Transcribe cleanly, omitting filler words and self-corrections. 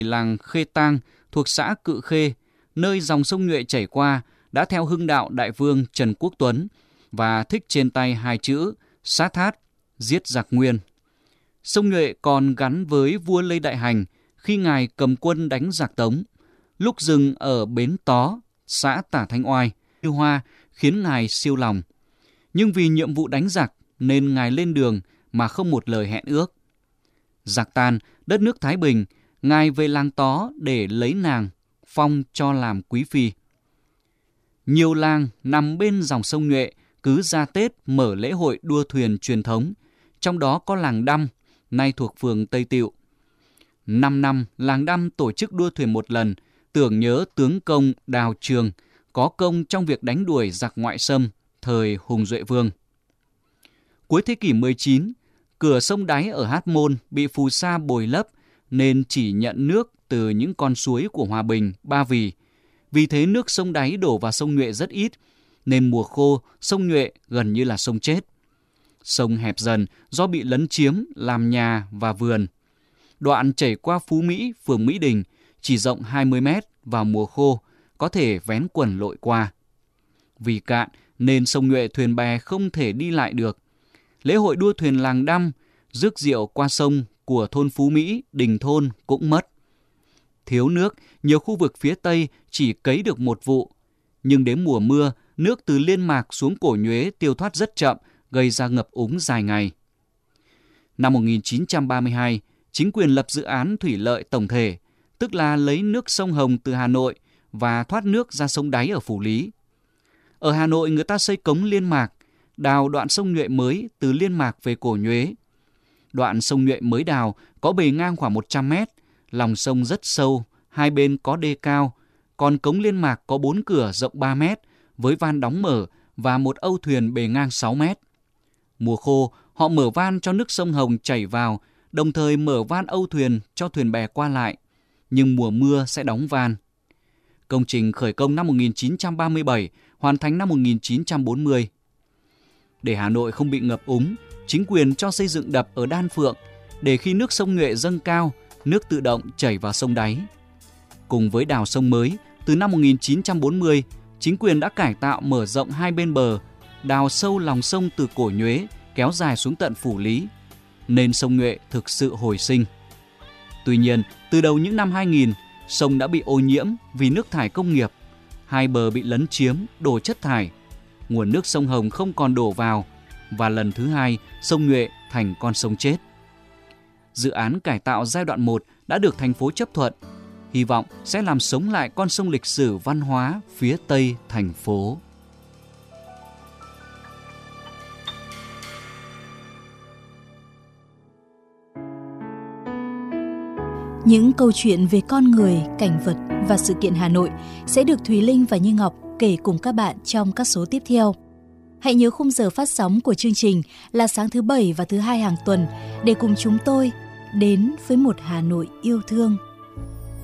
Làng Khê Tang thuộc xã Cự Khê, nơi dòng sông Nhuệ chảy qua, đã theo hưng đạo Đại vương Trần Quốc Tuấn và thích trên tay hai chữ sát thát, giết giặc Nguyên. Sông Nhuệ còn gắn với vua Lê Đại Hành khi ngài cầm quân đánh giặc Tống. Lúc dừng ở bến Tó, xã Tả Thanh Oai, Như Hoa khiến ngài siêu lòng. Nhưng vì nhiệm vụ đánh giặc nên ngài lên đường mà không một lời hẹn ước. Giặc tan, đất nước thái bình, ngài về làng Tó để lấy nàng, phong cho làm quý phi. Nhiều làng nằm bên dòng sông Nhuệ cứ ra Tết mở lễ hội đua thuyền truyền thống, trong đó có làng Đăm, nay thuộc phường Tây Tựu. 5 năm, làng Đăm tổ chức đua thuyền một lần, tưởng nhớ tướng công Đào Trường, có công trong việc đánh đuổi giặc ngoại xâm thời Hùng Duệ Vương. Cuối thế kỷ 19, cửa sông Đáy ở Hát Môn bị phù sa bồi lấp nên chỉ nhận nước từ những con suối của Hòa Bình, Ba Vì. Vì thế nước sông Đáy đổ vào sông Nhuệ rất ít, nên mùa khô sông Nhuệ gần như là sông chết. Sông hẹp dần do bị lấn chiếm làm nhà và vườn. Đoạn chảy qua Phú Mỹ, phường Mỹ Đình, chỉ rộng 20 mét vào mùa khô, có thể vén quần lội qua. Vì cạn nên sông Nhuệ thuyền bè không thể đi lại được. Lễ hội đua thuyền làng Đăm, rước rượu qua sông của thôn Phú Mỹ, Đình Thôn cũng mất. Thiếu nước, nhiều khu vực phía Tây chỉ cấy được một vụ. Nhưng đến mùa mưa, nước từ Liên Mạc xuống Cổ Nhuế tiêu thoát rất chậm, gây ra ngập úng dài ngày. Năm 1932, chính quyền lập dự án thủy lợi tổng thể, tức là lấy nước sông Hồng từ Hà Nội và thoát nước ra sông Đáy ở Phủ Lý. Ở Hà Nội người ta xây cống Liên Mạc, đào đoạn sông Nhuệ mới từ Liên Mạc về Cổ Nhuế. Đoạn sông Nhuệ mới đào có bề ngang khoảng 100 mét, lòng sông rất sâu, hai bên có đê cao, còn cống Liên Mạc có 4 cửa rộng 3 mét với van đóng mở và một âu thuyền bề ngang 6 mét. Mùa khô, họ mở van cho nước sông Hồng chảy vào, đồng thời mở van âu thuyền cho thuyền bè qua lại, nhưng mùa mưa sẽ đóng van. Công trình khởi công năm 1937, hoàn thành năm 1940. Để Hà Nội không bị ngập úng, chính quyền cho xây dựng đập ở Đan Phượng để khi nước sông Nhuệ dâng cao, nước tự động chảy vào sông Đáy. Cùng với đào sông mới, từ năm 1940, chính quyền đã cải tạo mở rộng hai bên bờ, đào sâu lòng sông từ Cổ Nhuế kéo dài xuống tận Phủ Lý, nên sông Nhuệ thực sự hồi sinh. Tuy nhiên, từ đầu những năm 2000, sông đã bị ô nhiễm vì nước thải công nghiệp, hai bờ bị lấn chiếm, đổ chất thải, nguồn nước sông Hồng không còn đổ vào, và lần thứ hai, sông Nhuệ thành con sông chết. Dự án cải tạo giai đoạn 1 đã được thành phố chấp thuận, hy vọng sẽ làm sống lại con sông lịch sử văn hóa phía Tây thành phố. Những câu chuyện về con người, cảnh vật và sự kiện Hà Nội sẽ được Thùy Linh và Như Ngọc kể cùng các bạn trong các số tiếp theo. Hãy nhớ khung giờ phát sóng của chương trình là sáng thứ Bảy và thứ Hai hàng tuần để cùng chúng tôi đến với một Hà Nội yêu thương.